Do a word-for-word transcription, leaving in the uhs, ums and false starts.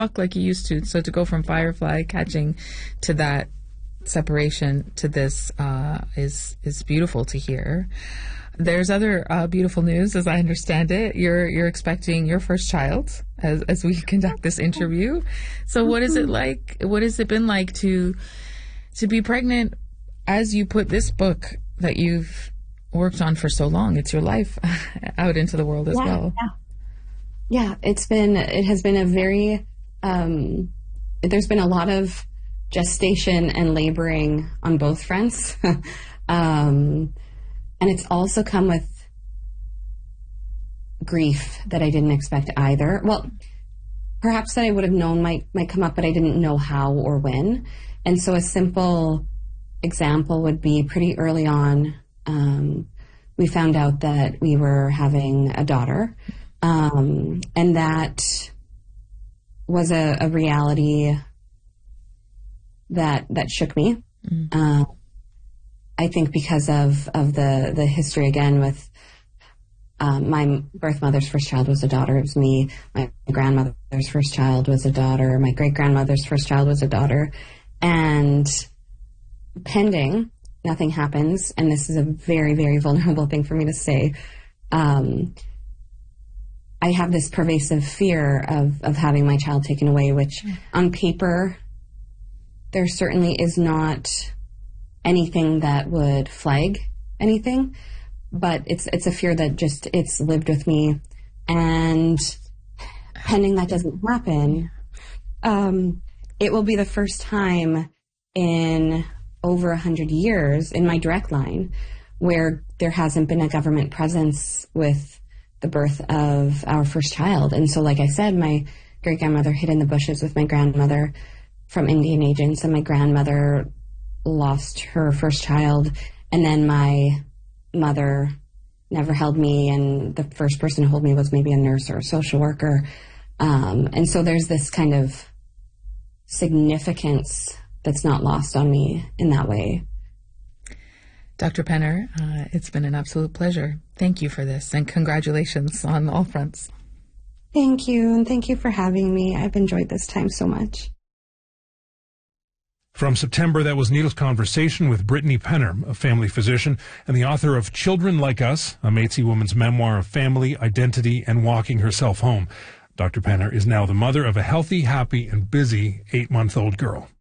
walk like you used to. So to go from Firefly catching to that separation to this uh, is is beautiful to hear. There's other uh, beautiful news, as I understand it. You're you're expecting your first child as as we conduct this interview. So what is it like? What has it been like to to be pregnant as you put this book that you've worked on for so long? It's your life out into the world as yeah, well. Yeah. Yeah, it's been, it has been a very, um, there's been a lot of gestation and laboring on both fronts. um, and it's also come with grief that I didn't expect either. Well, perhaps that I would have known might, might come up, but I didn't know how or when. And so a simple example would be pretty early on, um, we found out that we were having a daughter. Um, and that was a, a reality that that shook me. Mm. Uh, I think because of, of the, the history, again, with um, my birth mother's first child was a daughter. It was me. My grandmother's first child was a daughter. My great-grandmother's first child was a daughter. And pending, nothing happens. And this is a very, very vulnerable thing for me to say. Um, I have this pervasive fear of, of having my child taken away, which on paper, there certainly is not anything that would flag anything, but it's it's a fear that just, it's lived with me. And pending that doesn't happen, um, it will be the first time in over a hundred years in my direct line where there hasn't been a government presence with the birth of our first child. And so, like I said, my great-grandmother hid in the bushes with my grandmother from Indian agents, and my grandmother lost her first child, and then my mother never held me, and the first person to hold me was maybe a nurse or a social worker. Um, and so there's this kind of significance that's not lost on me in that way. Doctor Penner, uh, it's been an absolute pleasure. Thank you for this, and congratulations on all fronts. Thank you, and thank you for having me. I've enjoyed this time so much. From September, that was Neil's conversation with Brittany Penner, a family physician and the author of Children Like Us, a Métis woman's memoir of family, identity, and walking herself home. Doctor Penner is now the mother of a healthy, happy, and busy eight-month-old girl.